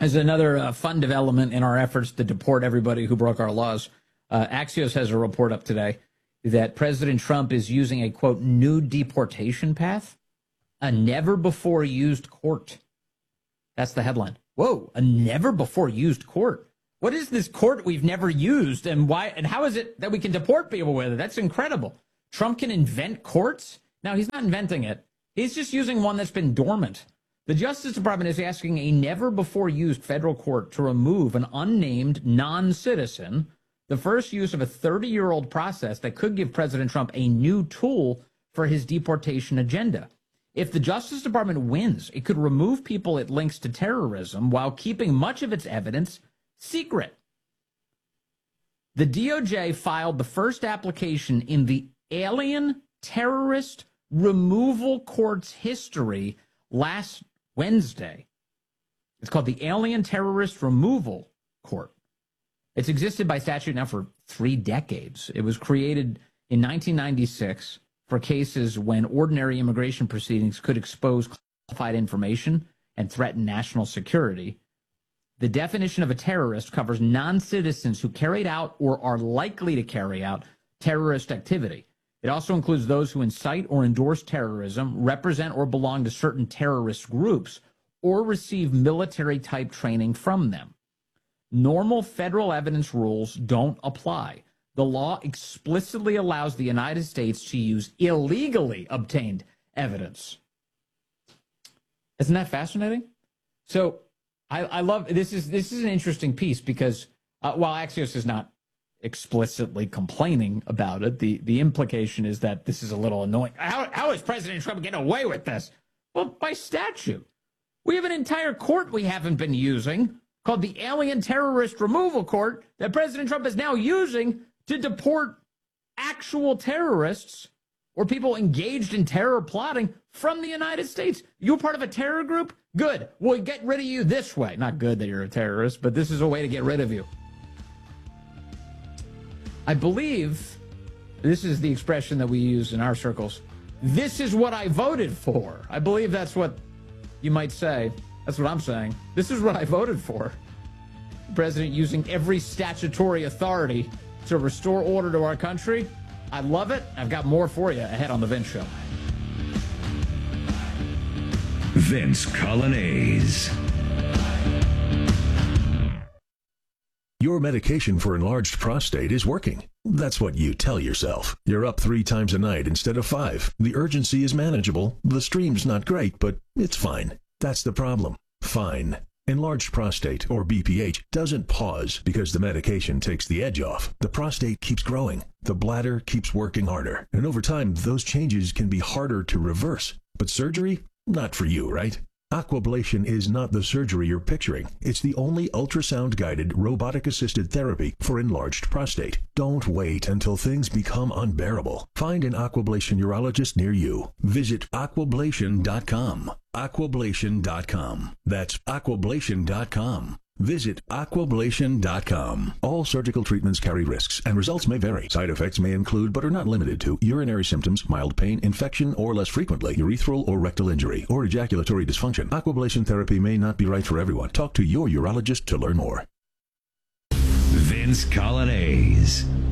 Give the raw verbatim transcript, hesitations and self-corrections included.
As another uh, fun development in our efforts to deport everybody who broke our laws, uh, Axios has a report up today that President Trump is using a, quote, new deportation path, a never-before-used court. That's the headline. Whoa, a never-before-used court. What is this court we've never used, and why? And how is it that we can deport people with it? That's incredible. Trump can invent courts? Now, he's not inventing it. He's just using one that's been dormant. The Justice Department is asking a never-before-used federal court to remove an unnamed non-citizen, the first use of a thirty-year-old process that could give President Trump a new tool for his deportation agenda. If the Justice Department wins, it could remove people it links to terrorism while keeping much of its evidence secret. The D O J filed the first application in the Alien Terrorist Removal Court's history last Wednesday. It's called the Alien Terrorist Removal Court. It's existed by statute now for three decades. It was created in nineteen ninety-six for cases when ordinary immigration proceedings could expose classified information and threaten national security. The definition of a terrorist covers non-citizens who carried out or are likely to carry out terrorist activity. It also includes those who incite or endorse terrorism, represent or belong to certain terrorist groups, or receive military-type training from them. Normal federal evidence rules don't apply. The law explicitly allows the United States to use illegally obtained evidence. Isn't that fascinating? So I, I love this is this is an interesting piece because uh, while Axios is not explicitly complaining about it, the, the implication is that this is a little annoying. How, how is President Trump getting away with this? Well, by statute. We have an entire court we haven't been using called the Alien Terrorist Removal Court that President Trump is now using to deport actual terrorists or people engaged in terror plotting from the United States. You're part of a terror group? Good. We'll get rid of you this way. Not good that you're a terrorist, but this is a way to get rid of you. I believe this is the expression that we use in our circles. This is what I voted for. I believe that's what you might say. That's what I'm saying. This is what I voted for. The president using every statutory authority to restore order to our country. I love it. I've got more for you ahead on The Vince Show. Vince Coglianese. Your medication for enlarged prostate is working. That's what you tell yourself. You're up three times a night instead of five. The urgency is manageable. The stream's not great, but it's fine. That's the problem. Fine. Enlarged prostate, or B P H, doesn't pause because the medication takes the edge off. The prostate keeps growing. The bladder keeps working harder. And over time, those changes can be harder to reverse. But surgery? Not for you, right? Aquablation is not the surgery you're picturing. It's the only ultrasound-guided, robotic-assisted therapy for enlarged prostate. Don't wait until things become unbearable. Find an Aquablation urologist near you. Visit aquablation dot com. aquablation dot com. That's aquablation dot com. Visit aquablation dot com. All surgical treatments carry risks, and results may vary. Side effects may include, but are not limited to, urinary symptoms, mild pain, infection, or less frequently, urethral or rectal injury, or ejaculatory dysfunction. Aquablation therapy may not be right for everyone. Talk to your urologist to learn more. Vince Coglianese.